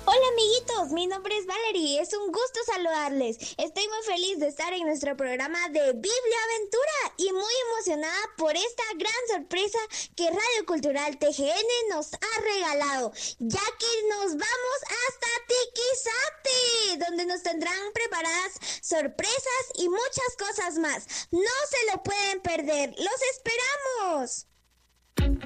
Hola amiguitos, mi nombre es Valerie, es un gusto saludarles. Estoy muy feliz de estar en nuestro programa de Biblia Aventura y muy emocionada por esta gran sorpresa que Radio Cultural TGN nos ha regalado, ya que nos vamos hasta Tiquizate, donde nos tendrán preparadas sorpresas y muchas cosas más. No se lo pueden perder, los esperamos.